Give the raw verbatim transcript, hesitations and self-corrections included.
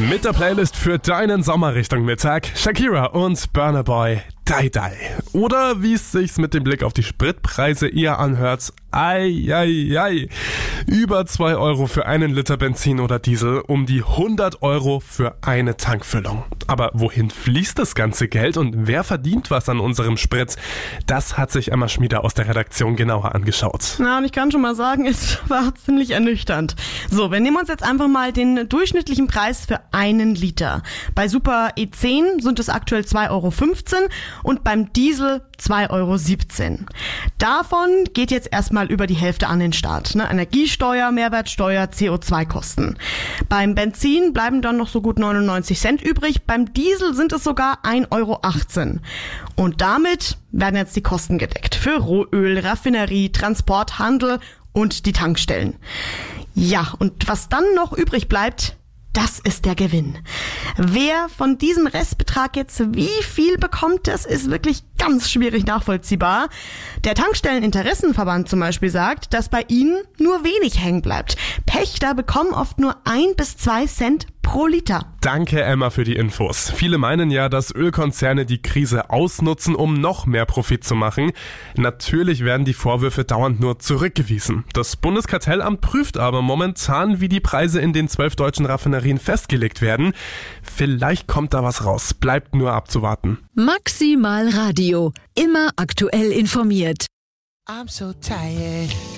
Mit der Playlist für deinen Sommer Richtung Mittag Shakira und Burna Boy, Die Die. Oder wie es sich mit dem Blick auf die Spritpreise eher anhört, ei, ei, ei. Über zwei Euro für einen Liter Benzin oder Diesel, um die hundert Euro für eine Tankfüllung. Aber wohin fließt das ganze Geld und wer verdient was an unserem Sprit? Das hat sich Emma Schmieder aus der Redaktion genauer angeschaut. Na, und ich kann schon mal sagen, es war ziemlich ernüchternd. So, wir nehmen uns jetzt einfach mal den durchschnittlichen Preis für einen Liter. Bei Super E zehn sind es aktuell zwei Euro fünfzehn und beim Diesel zwei Euro siebzehn. Davon geht jetzt erstmal über die Hälfte an den Staat. Ne? Energiesteuer, Mehrwertsteuer, C O zwei Kosten. Beim Benzin bleiben dann noch so gut neunundneunzig Cent übrig. Beim Diesel sind es sogar ein Euro achtzehn. Und damit werden jetzt die Kosten gedeckt. Für Rohöl, Raffinerie, Transport, Handel und die Tankstellen. Ja, und was dann noch übrig bleibt, das ist der Gewinn. Wer von diesem Restbetrag jetzt wie viel bekommt, das ist wirklich ganz schwierig nachvollziehbar. Der Tankstelleninteressenverband zum Beispiel sagt, dass bei ihnen nur wenig hängen bleibt. Pächter bekommen oft nur ein bis zwei Cent pro Liter. Danke, Emma, für die Infos. Viele meinen ja, dass Ölkonzerne die Krise ausnutzen, um noch mehr Profit zu machen. Natürlich werden die Vorwürfe dauernd nur zurückgewiesen. Das Bundeskartellamt prüft aber momentan, wie die Preise in den zwölf deutschen Raffinerien festgelegt werden. Vielleicht kommt da was raus. Bleibt nur abzuwarten. Maximal Radio. Immer aktuell informiert. I'm so tired.